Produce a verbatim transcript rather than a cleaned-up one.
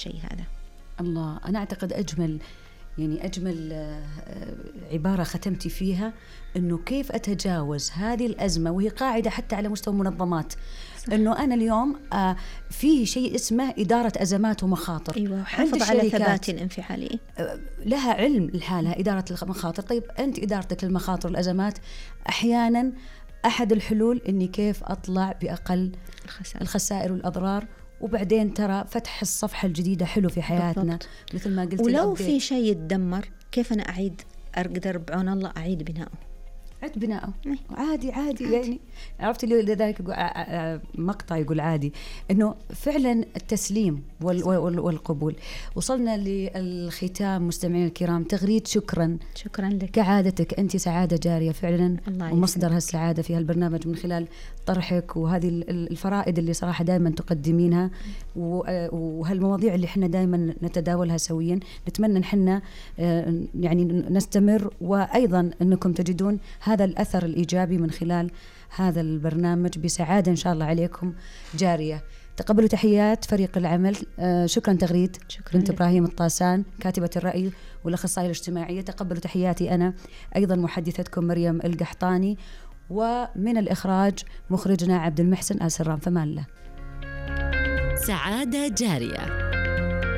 الشيء هذا. الله، أنا أعتقد أجمل يعني أجمل عبارة ختمتي فيها أنه كيف أتجاوز هذه الأزمة، وهي قاعدة حتى على مستوى المنظمات. صح. أنه أنا اليوم فيه شيء اسمه إدارة أزمات ومخاطر. أيوة، حافظ على ثبات انفعالي، لها علم لحالها إدارة المخاطر. طيب أنت إدارتك للمخاطر والأزمات أحيانا أحد الحلول أني كيف أطلع بأقل الخسائر, الخسائر والأضرار، وبعدين ترى فتح الصفحة الجديدة حلو في حياتنا. بالضبط. مثل ما قلت، ولو في شيء يتدمر كيف أنا أعيد، أقدر بعون الله أعيد بناءه. عد بناءه عادي عادي يعني عرفت اللي لذلك مقطع يقول عادي، إنه فعلا التسليم والقبول. وصلنا للختام مستمعين الكرام. تغريد، شكرا شكرا لك، كعادتك أنت سعادة جارية فعلا، ومصدر هالسعادة في هالبرنامج من خلال طرحك وهذه الفرائد اللي صراحة دائما تقدمينها، وهالمواضيع اللي احنا دائما نتداولها سويا. نتمنى نحن يعني نستمر، وأيضا أنكم تجدون هذا الأثر الإيجابي من خلال هذا البرنامج بسعادة إن شاء الله عليكم جارية. تقبلوا تحيات فريق العمل. آه شكرا تغريد، شكرا بنت إبراهيم الطاسان كاتبة الرأي والأخصائية الاجتماعية. تقبلوا تحياتي أنا أيضا محدثتكم مريم القحطاني، ومن الإخراج مخرجنا عبد المحسن آل سرام. فمان الله. سعادة جارية.